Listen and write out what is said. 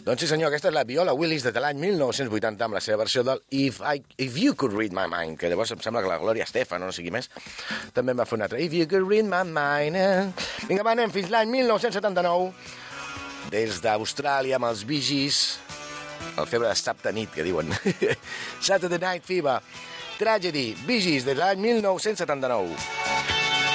Doncs sí senyor, aquesta és la Viola Willis de l'any 1980 amb la seva versió del If You Could Read My Mind, que llavors em sembla que la Gloria Estefan o no sé qui més també em va fer una altra. If You Could Read My Mind. Vinga, va, anem fins l'any 1979 des d'Austràlia amb els Bee Gees, el febre de dissabte nit, que diuen. Saturday Night Fever, Tragedy, Bee Gees de l'any 1979.